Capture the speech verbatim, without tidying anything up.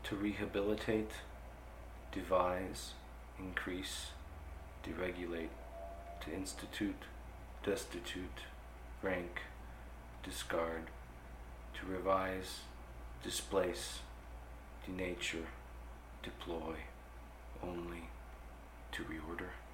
to rehabilitate, devise, increase, deregulate, to institute, destitute, rank, discard, to revise, displace, denature, deploy, only, to reorder.